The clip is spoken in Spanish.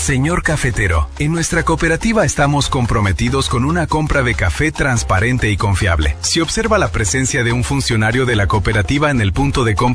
Señor cafetero, en nuestra cooperativa estamos comprometidos con una compra de café transparente y confiable. Si observa la presencia de un funcionario de la cooperativa en el punto de compra